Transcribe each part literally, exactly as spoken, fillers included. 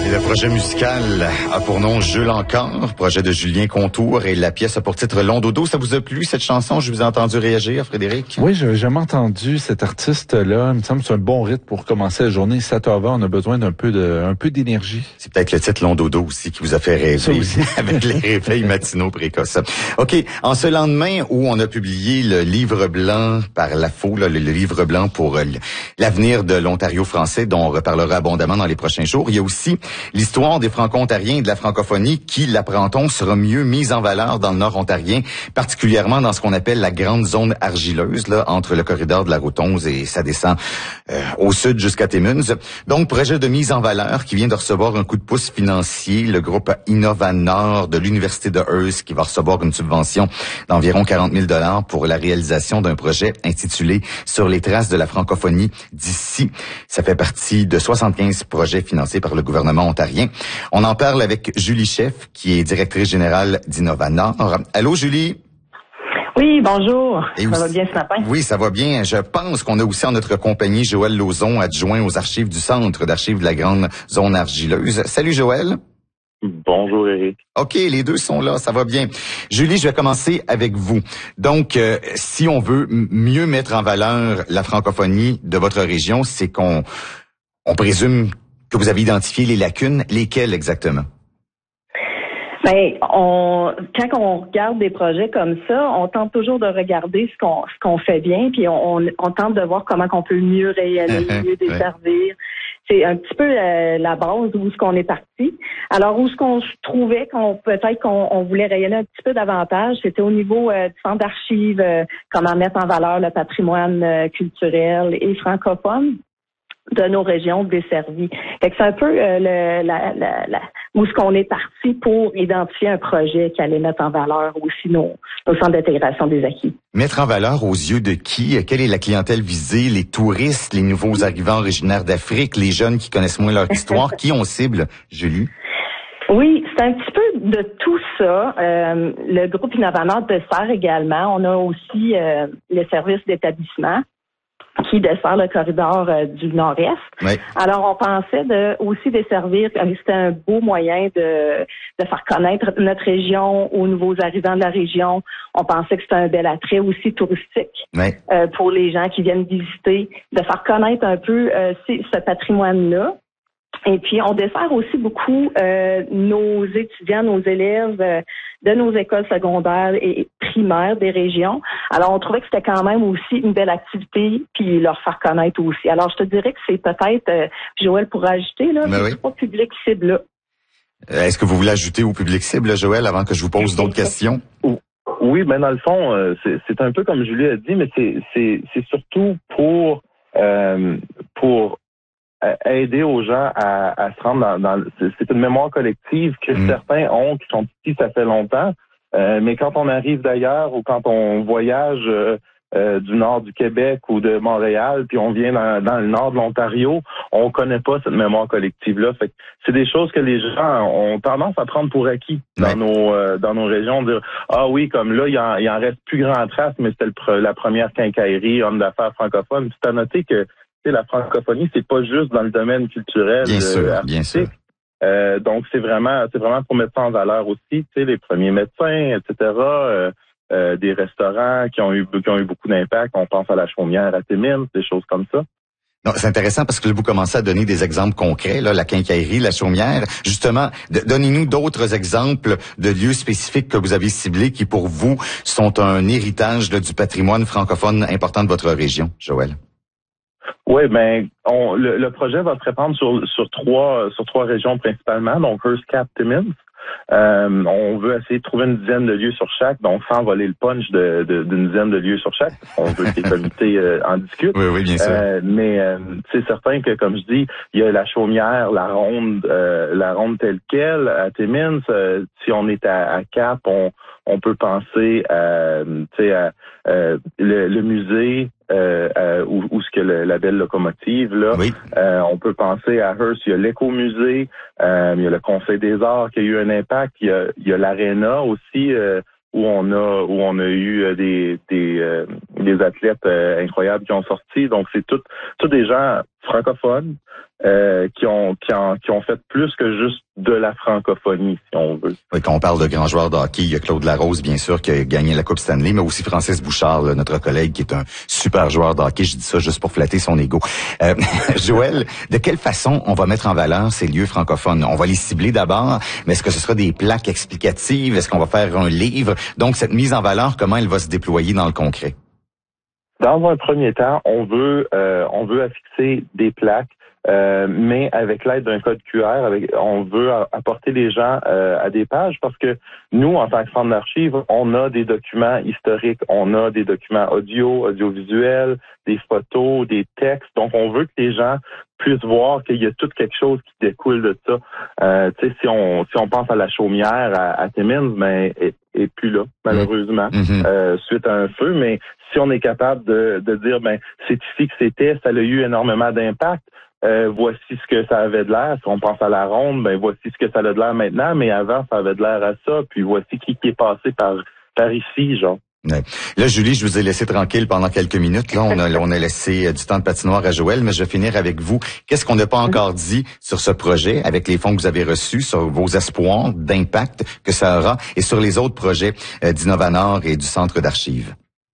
Et le projet musical a pour nom Jules encore, projet de Julien Contour, et la pièce a pour titre Long Dodo. Ça vous a plu, cette chanson? Je vous ai entendu réagir, Frédéric? Oui, j'ai jamais entendu cet artiste-là. Il me semble que c'est un bon rythme pour commencer la journée. sept heures vingt, on a besoin d'un peu de, un peu d'énergie. C'est peut-être le titre Long Dodo aussi qui vous a fait rêver avec les réveils matinaux précoces. OK. En ce lendemain où on a publié le livre blanc par la F O, là, le, le livre blanc pour euh, l'avenir de l'Ontario français, dont on reparlera abondamment dans les prochains jours, il y a aussi l'histoire des Franco-Ontariens et de la francophonie qui, l'apprend-on, sera mieux mise en valeur dans le Nord ontarien, particulièrement dans ce qu'on appelle la grande zone argileuse, là, entre le corridor de la route onze et ça descend euh, au sud jusqu'à Timmins. Donc, projet de mise en valeur qui vient de recevoir un coup de pouce financier. Le groupe Innova Nord de l'Université de Hearst qui va recevoir une subvention d'environ quarante mille dollars pour la réalisation d'un projet intitulé Sur les traces de la francophonie d'ici. Ça fait partie de soixante-quinze projets financés par le gouvernement ontarien. On en parle avec Julie Chef, qui est directrice générale d'Innova Nord. Allô, Julie? Oui, bonjour. Et ça aussi, va bien ce matin? Oui, ça va bien. Je pense qu'on a aussi en notre compagnie Joël Lauzon, adjoint aux archives du Centre d'archives de la grande zone argileuse. Salut, Joël. Bonjour, Éric. OK, les deux sont là, ça va bien. Julie, je vais commencer avec vous. Donc, euh, si on veut mieux mettre en valeur la francophonie de votre région, c'est qu'on on présume que vous avez identifié les lacunes. Lesquelles exactement? Ben, on, quand on regarde des projets comme ça, on tente toujours de regarder ce qu'on ce qu'on fait bien, puis on, on tente de voir comment qu'on peut mieux réaliser, mieux desservir. C'est un petit peu la, la base où ce qu'on est parti. Alors, où ce qu'on trouvait qu'on peut-être qu'on on voulait rayonner un petit peu davantage, c'était au niveau euh, du centre d'archives, euh, comment mettre en valeur le patrimoine euh, culturel et francophone de nos régions desservies. Fait que c'est un peu euh, le, la, la, la, où ce qu'on est parti pour identifier un projet qui allait mettre en valeur aussi nos, nos centres d'intégration des acquis. Mettre en valeur aux yeux de qui? Quelle est la clientèle visée? Les touristes, les nouveaux arrivants originaires d'Afrique, les jeunes qui connaissent moins leur histoire? Qui on cible, Julie? Oui, c'est un petit peu de tout ça. Euh, le groupe Innova Nord dessert également. On a aussi euh, le service d'établissement qui dessert le corridor euh, du nord-est. Oui. Alors, on pensait de aussi desservir, c'était un beau moyen de, de faire connaître notre région aux nouveaux arrivants de la région. On pensait que c'était un bel attrait aussi touristique Oui. euh, pour les gens qui viennent visiter, de faire connaître un peu euh, ce patrimoine-là. Et puis, on dessert aussi beaucoup euh, nos étudiants, nos élèves euh, de nos écoles secondaires et primaires des régions. Alors, on trouvait que c'était quand même aussi une belle activité, puis leur faire connaître aussi. Alors, je te dirais que c'est peut-être, euh, Joël pourra ajouter, là, Ben c'est oui. pas public cible là. Est-ce que vous voulez ajouter au public cible, Joël, avant que je vous pose d'autres questions? Oui, ben dans le fond, euh, c'est, c'est un peu comme Julie a dit, mais c'est, c'est, c'est surtout pour euh, pour aider aux gens à, à se rendre dans, dans c'est une mémoire collective que mmh. certains ont qui sont ici ça fait longtemps, euh, mais quand on arrive d'ailleurs ou quand on voyage euh, euh, du nord du Québec ou de Montréal, puis on vient dans, dans le nord de l'Ontario, on connaît pas cette mémoire collective là. Fait que c'est des choses que les gens ont tendance à prendre pour acquis dans ouais. nos euh, dans nos régions, dire ah oui comme là il en, il en reste plus grand trace, mais c'était le, la première quincaillerie homme d'affaires francophone. Puis t'as noté que la francophonie, c'est pas juste dans le domaine culturel, bien sûr, euh, bien sûr. Euh, donc c'est vraiment, c'est vraiment pour mettre ça en valeur aussi. Tu sais, les premiers médecins, et cetera. Euh, euh, des restaurants qui ont eu qui ont eu beaucoup d'impact. On pense à la Chaumière, à Timmins, des choses comme ça. Non, c'est intéressant parce que là, vous commencez à donner des exemples concrets, là, la quincaillerie, la chaumière. Justement, de, donnez-nous d'autres exemples de lieux spécifiques que vous avez ciblés qui, pour vous, sont un héritage là, du patrimoine francophone important de votre région, Joël. Oui, ben, on, le, le projet va se répandre sur, sur trois, sur trois régions principalement, donc Hearst, Cap, Timmins. Euh, on veut essayer de trouver une dizaine de lieux sur chaque, donc sans voler le punch de, de, d'une dizaine de lieux sur chaque. On veut que les comités euh, en discutent. Oui, oui, bien sûr. Euh, mais euh, c'est certain que, comme je dis, il y a la chaumière, la ronde, euh, la ronde telle quelle à Timmins. Euh, si on est à, à Cap, on, on peut penser à, à euh, le, le musée. Euh, euh, où, où ce que le, la belle locomotive là, oui. euh, on peut penser à Hearst, il y a l'écomusée, euh, il y a le Conseil des Arts qui a eu un impact, il y a, il y a l'aréna aussi euh, où on a où on a eu des des, euh, des athlètes euh, incroyables qui ont sorti. Donc c'est tout tous des gens francophones euh, qui ont qui ont qui ont fait plus que juste de la francophonie, si on veut. Oui, quand on parle de grands joueurs de hockey, il y a Claude Larose, bien sûr, qui a gagné la Coupe Stanley, mais aussi Francis Bouchard, là, notre collègue, qui est un super joueur de hockey. Je dis ça juste pour flatter son ego. Euh, Joël, de quelle façon on va mettre en valeur ces lieux francophones? On va les cibler d'abord, mais est-ce que ce sera des plaques explicatives? Est-ce qu'on va faire un livre? Donc, cette mise en valeur, comment elle va se déployer dans le concret? Dans un premier temps, on veut euh, on veut affixer des plaques. Euh, mais avec l'aide d'un code Q R, avec, on veut apporter les gens euh, à des pages parce que nous, en tant que centre d'archives, on a des documents historiques, on a des documents audio, audiovisuels, des photos, des textes. Donc, on veut que les gens puissent voir qu'il y a tout quelque chose qui découle de ça. Euh, tu sais, si on si on pense à la chaumière à, à Timmins, ben est, est plus là, malheureusement, mm-hmm. euh, suite à un feu. Mais si on est capable de, de dire, ben c'est ici que c'était, ça a eu énormément d'impact. Euh, voici ce que ça avait de l'air. Si on pense à la ronde, ben voici ce que ça a de l'air maintenant, mais avant, ça avait de l'air à ça. Puis voici qui, qui est passé par, par ici, genre. Ouais. Là, Julie, je vous ai laissé tranquille pendant quelques minutes. Là, on a, on a laissé du temps de patinoire à Joël, mais je vais finir avec vous. Qu'est-ce qu'on n'a pas encore dit sur ce projet, avec les fonds que vous avez reçus, sur vos espoirs d'impact que ça aura, et sur les autres projets euh, d'Innovanor et du Centre d'archives?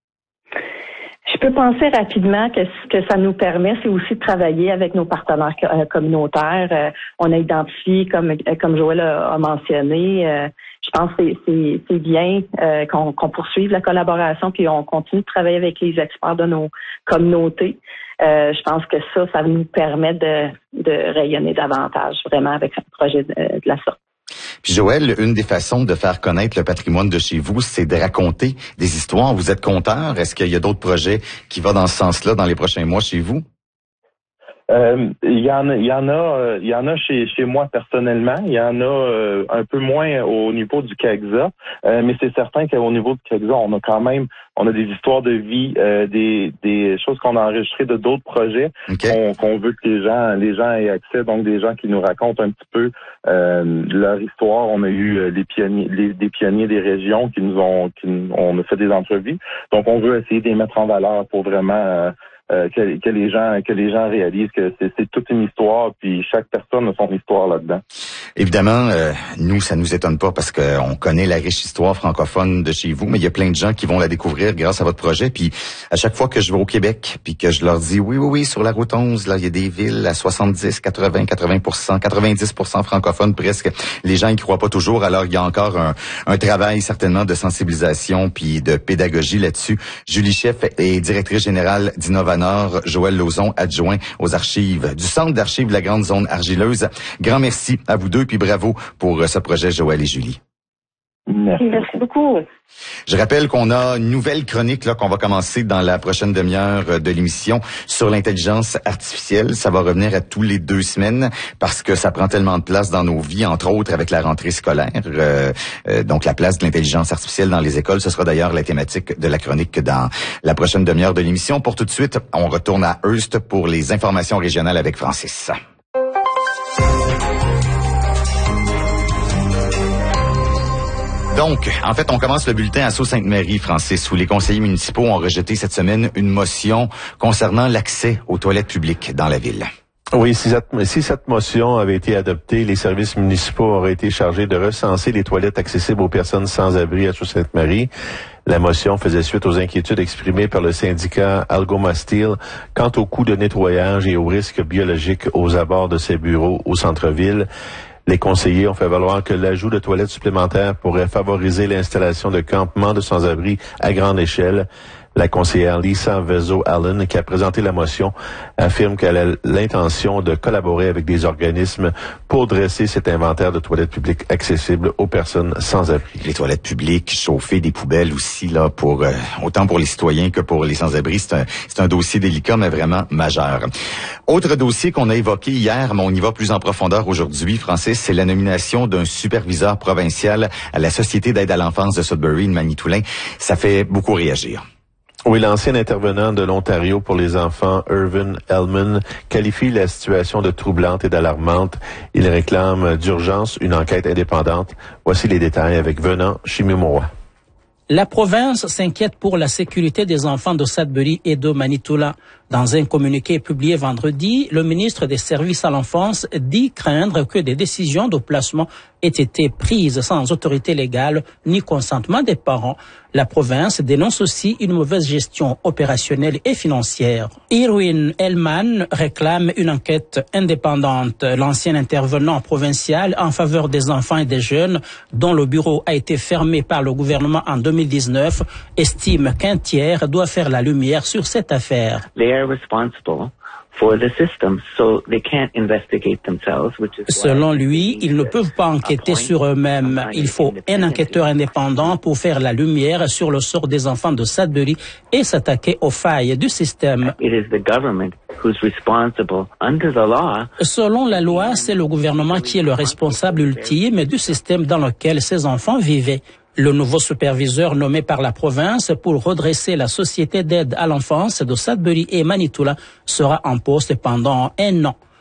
Je peux penser rapidement que ce que ça nous permet, c'est aussi de travailler avec nos partenaires euh, communautaires. Euh, on a identifié, comme comme Joël a, a mentionné, euh, je pense que c'est, c'est, c'est bien euh, qu'on, qu'on poursuive la collaboration, puis on continue de travailler avec les experts de nos communautés. Euh, je pense que ça, ça nous permet de, de rayonner davantage, vraiment, avec un projet de, de la sorte. Puis Joël, une des façons de faire connaître le patrimoine de chez vous, c'est de raconter des histoires. Vous êtes conteur. Est-ce qu'il y a d'autres projets qui vont dans ce sens-là dans les prochains mois chez vous? Euh, il y en a, il y en a, euh, il y en a chez chez moi personnellement. Il y en a euh, un peu moins au niveau du C A G S A, euh, mais c'est certain qu'au niveau du C A G S A, on a quand même, on a des histoires de vie, euh, des des choses qu'on a enregistrées de d'autres projets okay. qu'on, qu'on veut que les gens les gens aient accès. Donc des gens qui nous racontent un petit peu euh, leur histoire. On a eu euh, les pionniers, les, des pionniers des régions qui nous ont, qui on a fait des entrevues. Donc on veut essayer de les mettre en valeur pour vraiment euh, Euh, que, que les gens que les gens réalisent que c'est, c'est toute une histoire, puis chaque personne a son histoire là-dedans. Évidemment, euh, nous, ça nous étonne pas parce qu'on connaît la riche histoire francophone de chez vous, mais il y a plein de gens qui vont la découvrir grâce à votre projet. Puis à chaque fois que je vais au Québec, puis que je leur dis oui, oui, oui, sur la route onze, là, il y a des villes à soixante-dix, quatre-vingts, quatre-vingts pour cent, quatre-vingt-dix pour cent francophones presque. Les gens y croient pas toujours. Alors il y a encore un, un travail certainement de sensibilisation puis de pédagogie là-dessus. Julie Chef est directrice générale d'Innovanor. Joël Lauzon, adjoint aux archives du Centre d'archives de la Grande Zone Argileuse. Grand merci à vous deux, puis bravo pour ce projet, Joël et Julie. Merci. Merci beaucoup. Je rappelle qu'on a une nouvelle chronique là qu'on va commencer dans la prochaine demi-heure de l'émission sur l'intelligence artificielle. Ça va revenir à tous les deux semaines parce que ça prend tellement de place dans nos vies, entre autres avec la rentrée scolaire. Euh, euh, donc la place de l'intelligence artificielle dans les écoles, ce sera d'ailleurs la thématique de la chronique dans la prochaine demi-heure de l'émission. Pour tout de suite, on retourne à Hearst pour les informations régionales avec Francis. Donc, en fait, on commence le bulletin à Sault-Sainte-Marie, Francis, où les conseillers municipaux ont rejeté cette semaine une motion concernant l'accès aux toilettes publiques dans la ville. Oui, si cette, si cette motion avait été adoptée, les services municipaux auraient été chargés de recenser les toilettes accessibles aux personnes sans abri à Sault-Sainte-Marie. La motion faisait suite aux inquiétudes exprimées par le syndicat Algoma Steel quant au coût de nettoyage et aux risques biologiques aux abords de ces bureaux au centre-ville. Les conseillers ont fait valoir que l'ajout de toilettes supplémentaires pourrait favoriser l'installation de campements de sans-abri à grande échelle. La conseillère Lisa Vezo-Allen, qui a présenté la motion, affirme qu'elle a l'intention de collaborer avec des organismes pour dresser cet inventaire de toilettes publiques accessibles aux personnes sans abri. Les toilettes publiques, chauffer des poubelles aussi, là, pour euh, autant pour les citoyens que pour les sans-abri, c'est un, c'est un dossier délicat, mais vraiment majeur. Autre dossier qu'on a évoqué hier, mais on y va plus en profondeur aujourd'hui, Francis, c'est la nomination d'un superviseur provincial à la Société d'aide à l'enfance de Sudbury, de Manitoulin. Ça fait beaucoup réagir. Oui, l'ancien intervenant de l'Ontario pour les enfants, Irvin Elman, qualifie la situation de troublante et d'alarmante. Il réclame d'urgence une enquête indépendante. Voici les détails avec Venant Chimimoa. La province s'inquiète pour la sécurité des enfants de Sudbury et de Manitoulin. Dans un communiqué publié vendredi, le ministre des Services à l'enfance dit craindre que des décisions de placement aient été prises sans autorité légale ni consentement des parents. La province dénonce aussi une mauvaise gestion opérationnelle et financière. Irwin Hellman réclame une enquête indépendante. L'ancien intervenant provincial en faveur des enfants et des jeunes, dont le bureau a été fermé par le gouvernement en deux mille dix-neuf, estime qu'un tiers doit faire la lumière sur cette affaire. Selon lui, ils ne peuvent pas enquêter sur eux-mêmes. Il faut un enquêteur indépendant pour faire la lumière sur le sort des enfants de Sudbury et s'attaquer aux failles du système. Selon la loi, c'est le gouvernement qui est le responsable ultime du système dans lequel ces enfants vivaient. Le nouveau superviseur nommé par la province pour redresser la société d'aide à l'enfance de Sudbury et Manitoula sera en poste pendant un an.